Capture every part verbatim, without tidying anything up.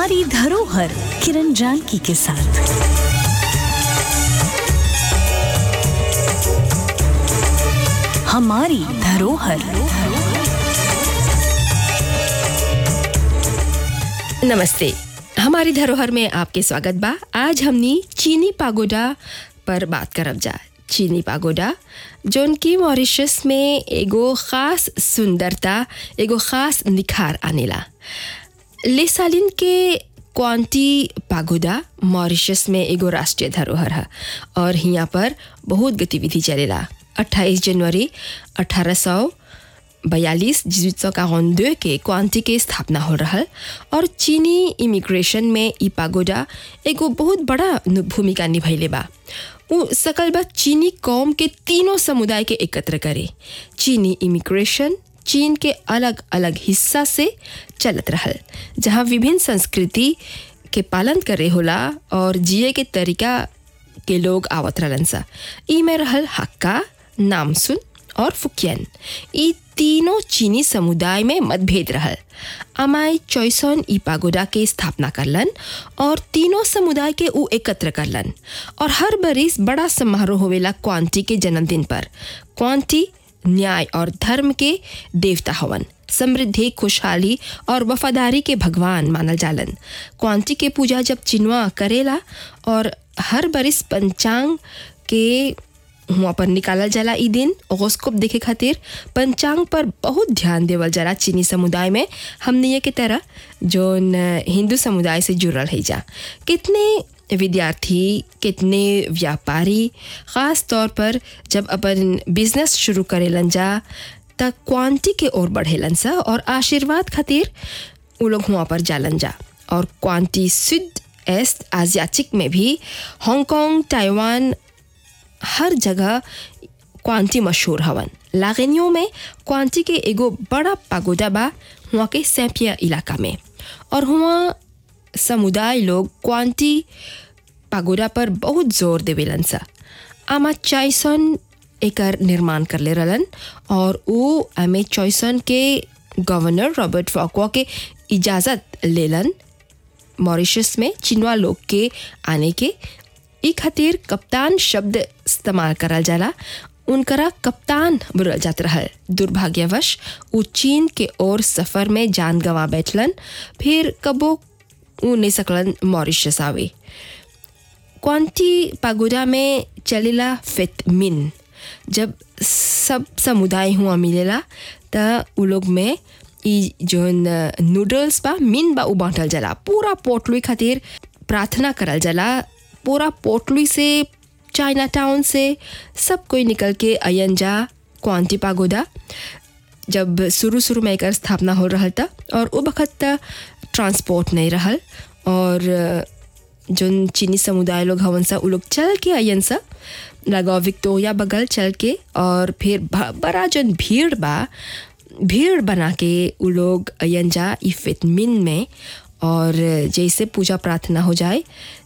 हमारी धरोहर किरण जानकी के साथ। हमारी धरोहर। नमस्ते, हमारी धरोहर में आपके स्वागत बा। आज हमनी चीनी पागोडा पर बात करब जा। चीनी पागोडा जोन की मॉरिशस में एगो खास सुंदरता, एगो खास निखार आनेला। लेसालिन के क्वांटी पागोडा मॉरिशस में एगो राष्ट्रीय धरोहर है और यहाँ पर बहुत गतिविधि चलेला। अट्ठाईस जनवरी अठारह सौ बयालीस जिसवित सौ दो के क्वांटी के स्थापना हो रहा और चीनी इमिग्रेशन में ई पागोडा एगो बहुत बड़ा भूमिका निभैले बा। उ सकल बा चीनी कौम के तीनों समुदाय के एकत्र करे। चीनी इमिग्रेशन चीन के अलग अलग हिस्सा से चलत रहल, जहाँ विभिन्न संस्कृति के पालन करे होला और जिए के तरीका के लोग आवत रहलन सा। ई में रहल हक्का, नामसुन और फुकियन। ई तीनों चीनी समुदाय में मतभेद रहल। अमाई चॉइसन ई पागोडा के स्थापना करलन और तीनों समुदाय के उ एकत्र करलन और हर बरिस बड़ा समारोह होवेला क्वांटी के जन्मदिन पर। क्वांटी न्याय और धर्म के देवता हवन, समृद्धि, खुशहाली और वफादारी के भगवान मानल जालन। क्वांटी के पूजा जब चिनवा करेला और हर बरिस पंचांग के वहाँ पर निकालल जाला। ई दिन होरोस्कोप देखे खातिर पंचांग पर बहुत ध्यान देवल जाला चीनी समुदाय में, हमने ये के तरह जो हिंदू समुदाय से जुड़ल है जा। कितने विद्यार्थी, कितने व्यापारी ख़ास तौर पर जब अपन बिजनेस शुरू करेलन जा तब क्वांटी के ओर बढ़ेलन सा और आशीर्वाद खातिर वो लोग वहाँ पर जालन जा। और क्वांटी सुद एस्ट एशियाटिक में भी हांगकांग, ताइवान, हर जगह क्वांटी मशहूर हवन। लागेनियों में क्वांटी के एगो बड़ा पागोडा बा वहाँ के सैपिया इलाका में और वहाँ समुदाय लोग क्वांटी पागोडा पर बहुत जोर देवेलन सा। आमा चॉइसन एकर निर्माण कर ले रहलन और वो आमे चॉइसन के गवर्नर रॉबर्ट फॉकवा के इजाज़त लेलन मॉरिशस में चिनवा लोग के आने के। ई खातिर कप्तान शब्द इस्तेमाल करल जाला। उनकरा कप्तान बोलल जात रहल। दुर्भाग्यवश उ चीन के ओर सफ़र में जान गंवा बैठलन, फिर कबो उ नहीं सकलन मॉरिशस आवे। क्वांटी पागोडा में चलेला फेत मिन। जब सब समुदाय हुआ मिलेला त उ लोग में ई जोन नूडल्स बा मिन बा उ बांटल जाला। पूरा पोटलुई खातिर प्रार्थना करल जाला। पूरा पोटलुई से, चाइना टाउन से सब कोई निकल के अयन जा क्वांटी पागोडा। जब शुरू शुरू में एकर स्थापना हो रहल था और वो वक्त ट्रांसपोर्ट नहीं रहल और जोन चीनी समुदाय लोग हवन सा उ लोग चल के अयन सा लगा विक्टोरिया बगल चल के और फिर बड़ा जोन भीड़ बा भीड़ बना के उ लोग अयन जा ई फितमिन में। और जैसे पूजा प्रार्थना हो जाए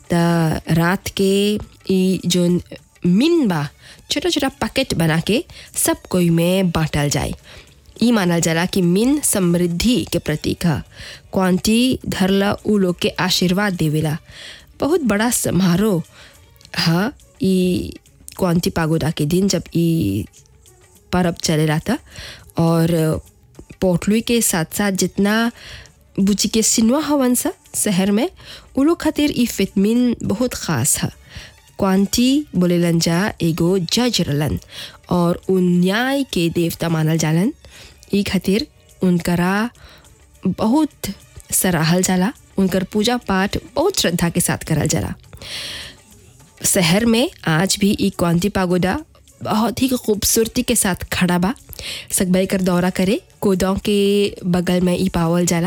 त रात के ई जोन मिन बा छोटा छोटा पैकेट बना के सब कोई में बांटल जाए। ई मानल जाला कि मिन समृद्धि के प्रतीक है। क्वांटी धरला उ लोग के आशीर्वाद देवेला। बहुत बड़ा समारोह है ई क्वांटी पागोडा के दिन जब ई पर्व चलेला था और पोटलुई के साथ साथ जितना बुची के सिनवा हवन सा शहर में उ लोग खातिर ई फितमिन बहुत ख़ास है। क्वांटी बोलेलन जा एगो जज रहलन और उ न्याय के देवता मानल जालन। ई खातिर उनकरा बहुत सराहल जाला। उनकर पूजा पाठ बहुत श्रद्धा के साथ करल जाला। शहर में आज भी ई क्वांटी पागोडा बहुत ही खूबसूरती के साथ खड़ा बा। सकबाई कर दौरा करे कोदों के बगल में ई पावल जाला।